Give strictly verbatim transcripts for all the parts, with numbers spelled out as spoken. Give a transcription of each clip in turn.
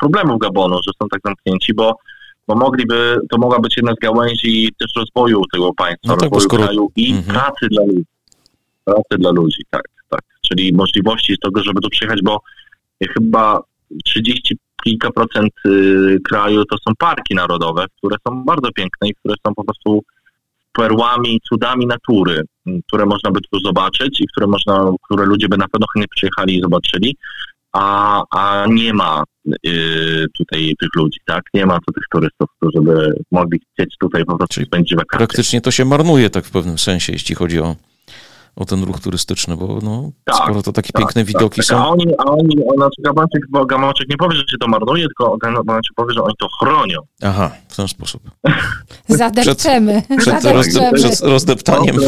problemów Gabonu, że są tak zamknięci, bo, bo mogliby, to mogła być jedna z gałęzi też rozwoju tego państwa, no tak, rozwoju skoro... kraju i mhm. pracy dla ludzi. Pracy dla ludzi, tak, tak. Czyli możliwości tego, żeby tu przyjechać, bo chyba trzydzieści kilka procent kraju to są parki narodowe, które są bardzo piękne i które są po prostu perłami, cudami natury, które można by tu zobaczyć i które można, które ludzie by na pewno chętnie przyjechali i zobaczyli, a, a nie ma y, tutaj tych ludzi, tak? Nie ma tu tych turystów, którzy by mogli chcieć tutaj po prostu spędzić wakacje. Praktycznie to się marnuje tak w pewnym sensie, jeśli chodzi o o ten ruch turystyczny, bo no, tak, skoro to takie tak, piękne tak, widoki tak. są... A oni, a oni, znaczy Gabończyk, bo Gabończyk nie powie, że się to marnuje, tylko Gabończyk powie, że oni to chronią. Aha, w ten sposób. Zadepczemy. Przed, przed, zadepczemy. Rozde, przed rozdeptaniem.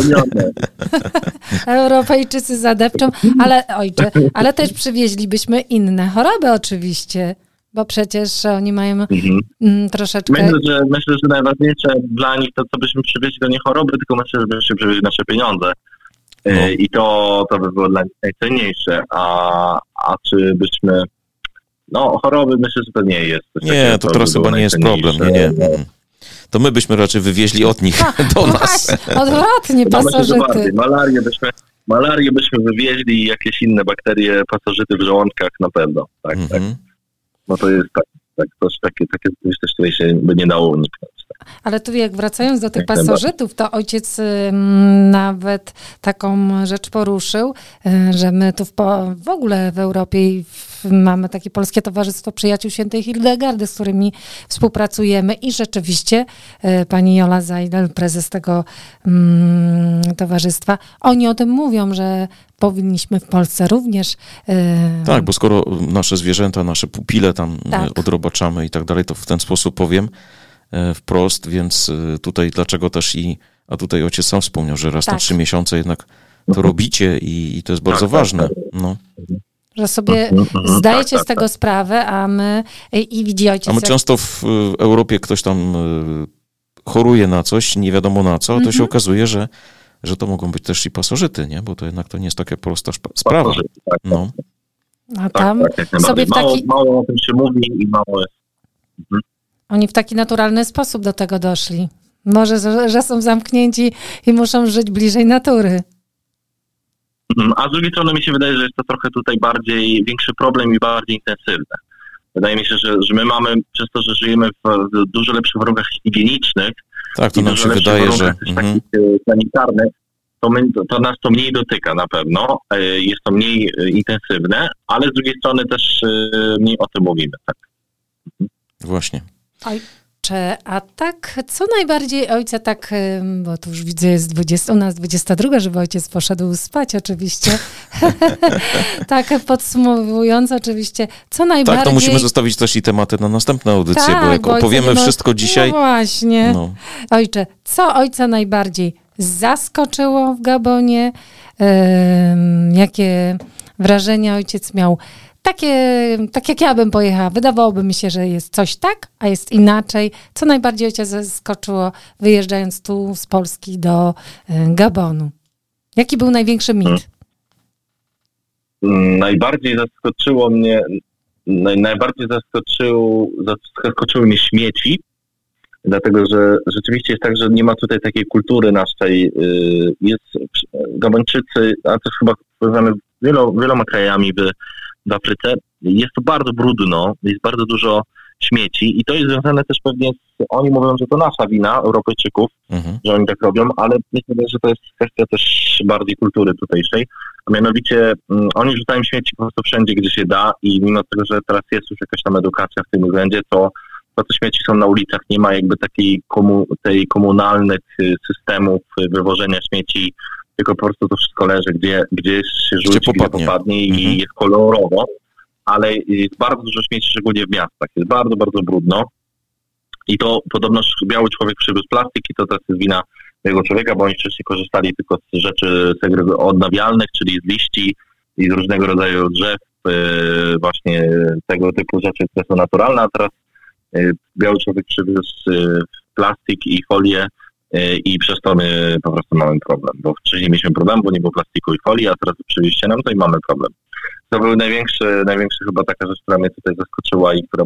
Europejczycy zadepczą, ale ojcze, ale też przywieźlibyśmy inne choroby oczywiście, bo przecież oni mają mhm. m, troszeczkę... Myślę że, myślę, że najważniejsze dla nich to, co byśmy przywieźli, to nie choroby, tylko myślę, żebyśmy przywieźli nasze pieniądze. No. I to, to by było dla nich najcenniejsze, a, a czy byśmy, no choroby myślę, że to nie jest. Nie, takiego, to teraz chyba nie jest problem, nie, nie. To my byśmy raczej wywieźli od nich a, do no nas. Właśnie, odwrotnie, pasożyty. Malarię byśmy, malarię byśmy wywieźli i jakieś inne bakterie, pasożyty w żołądkach na pewno, tak, mm-hmm. tak. No to jest tak, tak to takie, takie coś, której się by nie dało uniknąć. Ale tu jak wracając do tych pasożytów, to ojciec m, nawet taką rzecz poruszył, y, że my tu w, po, w ogóle w Europie w, mamy takie Polskie Towarzystwo Przyjaciół Świętej Hildegardy, z którymi współpracujemy i rzeczywiście y, pani Jola Zajdel, prezes tego mm, towarzystwa, oni o tym mówią, że powinniśmy w Polsce również... Yy... Tak, bo skoro nasze zwierzęta, nasze pupile tam tak. odrobaczamy i tak dalej, to w ten sposób powiem wprost, więc tutaj dlaczego też i, a tutaj ojciec sam wspomniał, że raz tak. na trzy miesiące jednak to robicie i, i to jest bardzo tak, ważne. Tak, tak. No. Że sobie zdajecie tak, z tego tak. sprawę, a my i, i widzi ojciec... A my jak... często w Europie ktoś tam choruje na coś, nie wiadomo na co, to mm-hmm. się okazuje, że że to mogą być też i pasożyty, nie? Bo to jednak to nie jest taka prosta sprawa. Tak, no. A tam tak, tak, sobie w taki... Mało, mało o tym się mówi i mało jest. Mhm. Oni w taki naturalny sposób do tego doszli. Może, że są zamknięci i muszą żyć bliżej natury. A z drugiej strony mi się wydaje, że jest to trochę tutaj bardziej większy problem i bardziej intensywne. Wydaje mi się, że, że my mamy, przez to, że żyjemy w dużo lepszych warunkach higienicznych, tak, to nam się wydaje, że takich sanitarnych, to, my, to, to nas to mniej dotyka na pewno, jest to mniej intensywne, ale z drugiej strony też mniej o tym mówimy. Tak. Właśnie. Ojcze, a tak, co najbardziej ojca tak, bo tu już widzę jest dwudziesta, u nas dwudziesta druga, żeby ojciec poszedł spać oczywiście. Tak podsumowując oczywiście, co najbardziej... Tak, to musimy zostawić też i tematy na następne audycje, tak, bo jak bo opowiemy no, wszystko dzisiaj... No właśnie. No. Ojcze, co ojca najbardziej zaskoczyło w Gabonie? Ym, jakie wrażenia ojciec miał? Takie, tak jak ja bym pojechała, wydawałoby mi się, że jest coś tak, a jest inaczej. Co najbardziej ojca zaskoczyło, wyjeżdżając tu z Polski do y, Gabonu? Jaki był największy mit? Hmm. Najbardziej zaskoczyło mnie, naj, najbardziej zaskoczył, zaskoczyły mnie śmieci, dlatego że rzeczywiście jest tak, że nie ma tutaj takiej kultury naszej. Jest Gabończycy, a też chyba powiązane wielo, wieloma krajami w w Afryce, jest to bardzo brudno, jest bardzo dużo śmieci i to jest związane też pewnie z, oni mówią, że to nasza wina, Europejczyków, mhm. że oni tak robią, ale myślę, że to jest kwestia też bardziej kultury tutejszej, a mianowicie um, oni rzucają śmieci po prostu wszędzie, gdzie się da i mimo tego, że teraz jest już jakaś tam edukacja w tym względzie, to, to te śmieci są na ulicach, nie ma jakby takiej komu, tej komunalnych systemów wywożenia śmieci, tylko po prostu to wszystko leży, gdzie, gdzieś się rzuci, gdzie popadnie, gdzie popadnie i mhm. jest kolorowo, ale jest bardzo dużo śmieci, szczególnie w miastach. Jest bardzo, bardzo brudno i to podobno biały człowiek przywiózł plastik i to też jest wina tego człowieka, bo oni wcześniej korzystali tylko z rzeczy odnawialnych, czyli z liści i z różnego rodzaju drzew, właśnie tego typu rzeczy, które są naturalne, a teraz biały człowiek przywiózł plastik i folię i przez to my po prostu mamy problem, bo wcześniej mieliśmy problem, bo nie było plastiku i folii, a teraz przywieźcie nam to i mamy problem. To był największy, największy chyba taka rzecz, która mnie tutaj zaskoczyła i która